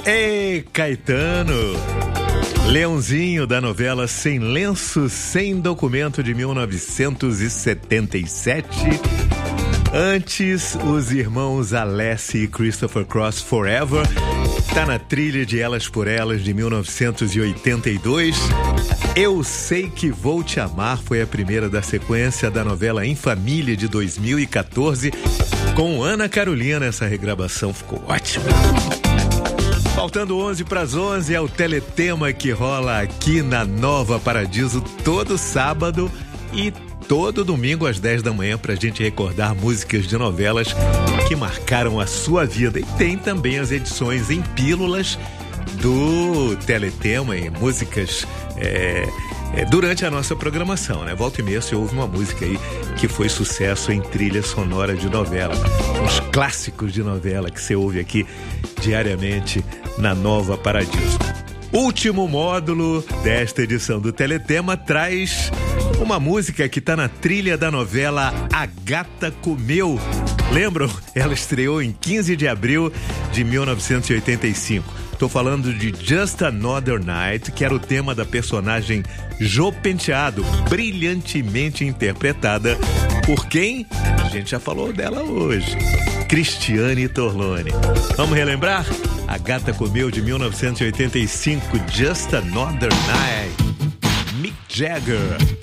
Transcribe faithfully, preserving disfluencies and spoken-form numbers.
Ei, Caetano! Leãozinho da novela Sem Lenço, Sem Documento de mil novecentos e setenta e sete. Antes, os irmãos Alessi e Christopher Cross, Forever. Tá na trilha de Elas por Elas de mil novecentos e oitenta e dois. Eu Sei Que Vou Te Amar foi a primeira da sequência da novela Em Família de dois mil e quatorze. Com Ana Carolina, essa regravação ficou ótima. Faltando onze para as onze, é o Teletema que rola aqui na Nova Paradiso todo sábado e todo domingo às dez da manhã pra gente recordar músicas de novelas que marcaram a sua vida. E tem também as edições em pílulas do Teletema e músicas é, é, durante a nossa programação, né? Volta e meia você ouve uma música aí que foi sucesso em trilha sonora de novela. Os clássicos de novela que você ouve aqui diariamente na Nova Paradiso. Último módulo desta edição do Teletema traz uma música que está na trilha da novela A Gata Comeu. Lembram? Ela estreou em quinze de abril de mil novecentos e oitenta e cinco. Estou falando de Just Another Night, que era o tema da personagem Jô Penteado, brilhantemente interpretada por quem? A gente já falou dela hoje. Cristiane Torlone. Vamos relembrar? A Gata Comeu de mil novecentos e oitenta e cinco, Just Another Night. Mick Jagger.